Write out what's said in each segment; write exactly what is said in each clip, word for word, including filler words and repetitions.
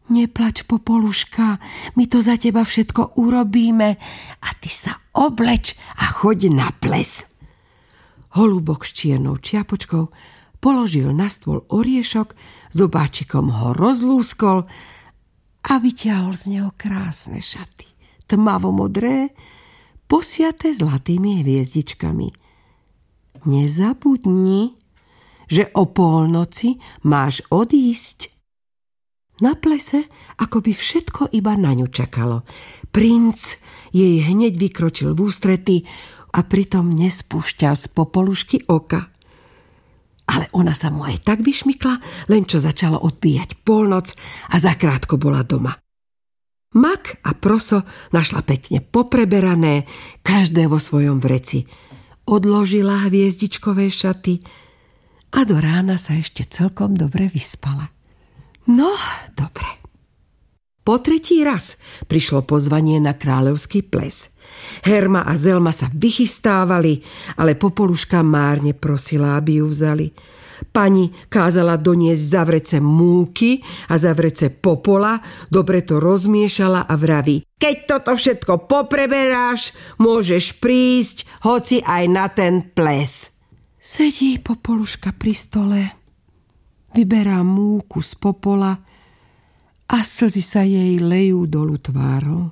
Neplač, Popoluška, my to za teba všetko urobíme a ty sa obleč a choď na ples. Holúbok s čiernou čiapočkou položil na stôl oriešok, zobáčikom ho rozlúskol a vyťahol z neho krásne šaty, tmavomodré, posiaté zlatými hviezdičkami. Nezabudni, že o polnoci máš odísť. Na plese akoby všetko iba na ňu čakalo. Princ jej hneď vykročil v ústrety a pritom nespúšťal z Popolušky oka. Ale ona sa mu aj tak vyšmykla, len čo začalo odbíjať polnoc a zakrátko bola doma. Mak a Proso našla pekne popreberané, každé vo svojom vreci. Odložila hviezdičkové šaty a do rána sa ešte celkom dobre vyspala. No, dobre. Po tretí raz prišlo pozvanie na kráľovský ples. Herma a Zelma sa vychystávali, ale Popoluška márne prosila, aby ju vzali. Pani kázala doniesť za vrece múky a za vrece popola, dobre to rozmiešala a vraví: keď toto všetko popreberáš, môžeš prísť hoci aj na ten ples. Sedí Popoluška pri stole, vyberá múku z popola a slzy sa jej lejú dolu tvárou.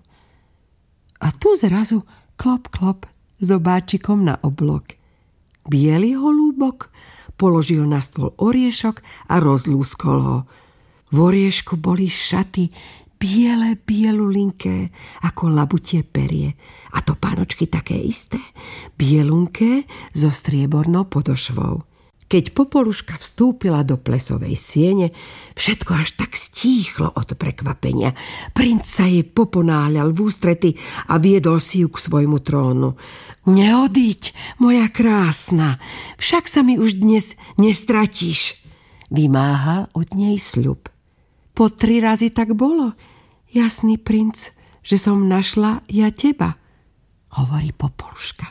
A tu zrazu klop, klop zobáčikom na oblok. Biely holúbok položil na stôl oriešok a rozlúskol ho. V oriešku boli šaty biele, bielulinké ako labutie perie a topánočky také isté, bielunké so striebornou podošvou. Keď Popoluška vstúpila do plesovej siene, všetko až tak stíchlo od prekvapenia. Princ sa jej poponáhľal v ústrety a viedol si ju k svojmu trónu. Neodíď, moja krásna, však sa mi už dnes nestratíš, vymáhal od nej sľub. Po tri razy tak bolo, jasný princ, že som našla ja teba, hovorí Popoluška.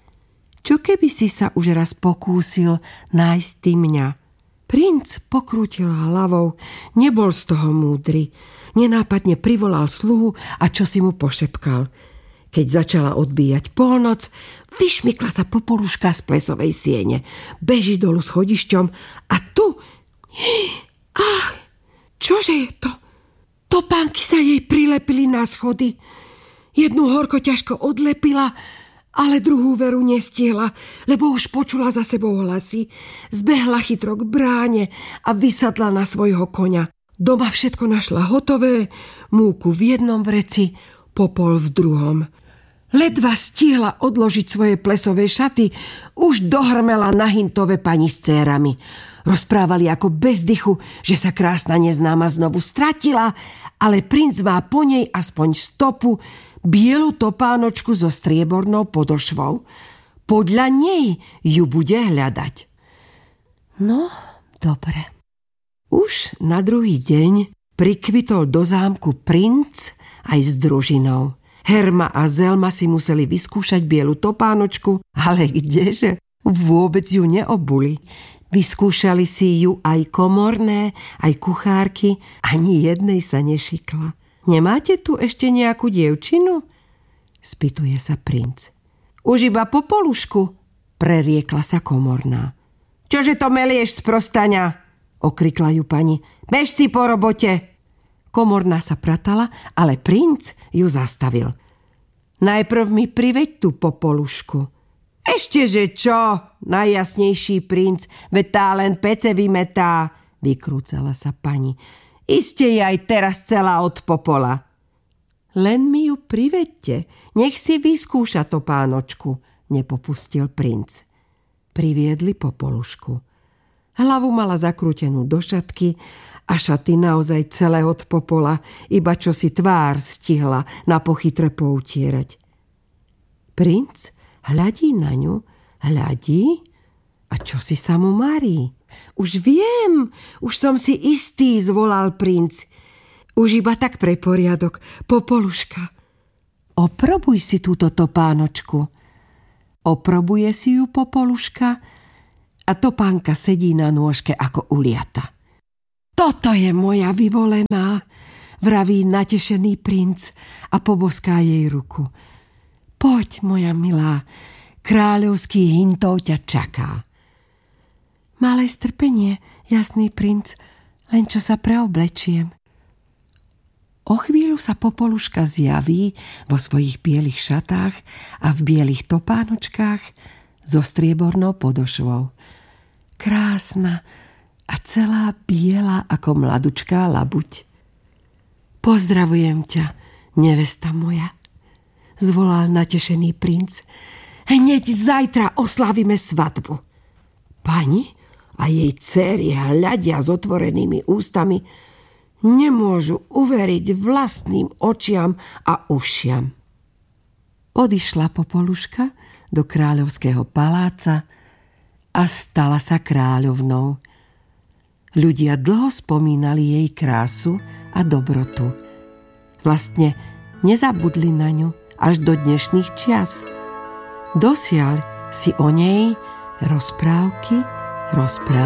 Čo keby si sa už raz pokúsil nájsť ty mňa? Princ pokrútil hlavou, nebol z toho múdry. Nenápadne privolal sluhu a čo si mu pošepkal. Keď začala odbíjať polnoc, vyšmykla sa Popoluška z plesovej siene. Beží dolu schodišťom a tu... Ach, čože je to? Topánky sa jej prilepili na schody. Jednu horko ťažko odlepila, ale druhú veru nestihla, lebo už počula za sebou hlasy. Zbehla chytro k bráne a vysadla na svojho koňa. Doma všetko našla hotové, múku v jednom vreci, popol v druhom. Ledva stihla odložiť svoje plesové šaty, už dohrmela na hintove pani s cérami. Rozprávali ako bez dychu, že sa krásna neznáma znovu stratila, ale princ má po nej aspoň stopu, bielu topánočku so striebornou podošvou. Podľa nej ju bude hľadať. No, dobre. Už na druhý deň prikvitol do zámku princ aj s družinou. Herma a Zelma si museli vyskúšať bielu topánočku, ale kdeže? Vôbec ju neobuli. Vyskúšali si ju aj komorné, aj kuchárky, ani jednej sa nešikla. Nemáte tu ešte nejakú dievčinu? Spýtuje sa princ. Už iba Popolušku, preriekla sa komorná. Čože to melieš sprostania? Okrikla ju pani. Bež si po robote. Komorná sa pratala, ale princ ju zastavil. Najprv mi priveď tú Popolušku. Ešteže čo, najjasnejší princ, veď tá len pece vymetá, vykrúcala sa pani. Iste je aj teraz celá od popola. Len mi ju privedte, nech si vyskúša topánočku, nepopustil princ. Priviedli Popolušku. Hlavu mala zakrútenú do šatky a šaty naozaj celé od popola, iba čo si tvár stihla na pochytre poutierať. Princ hľadí na ňu, hľadí a čo si sa mu marí. Už viem, už som si istý, zvolal princ. Už iba tak pre poriadok, Popoluška. Oprobuj si túto topánočku. Oprobuje si ju Popoluška a topánka sedí na nôžke ako uliata. Toto je moja vyvolená, vraví natešený princ a poboská jej ruku. Poď, moja milá, kráľovský hintov ťa čaká. Malé strpenie, jasný princ, len čo sa preoblečiem. O chvíľu sa Popoluška zjaví vo svojich bielých šatách a v bielých topánočkách so striebornou podošvou. Krásna a celá biela ako mladučká labuť. Pozdravujem ťa, nevesta moja, zvolal natešený princ. Hneď zajtra oslávime svadbu. Pani a jej dcéry hľadia s otvorenými ústami, nemôžu uveriť vlastným očiam a ušiam. Odišla Popoluška do kráľovského paláca a stala sa kráľovnou. Ľudia dlho spomínali jej krásu a dobrotu. Vlastne nezabudli na ňu až do dnešných čias. Dosiaľ si o nej rozprávky rozprávali.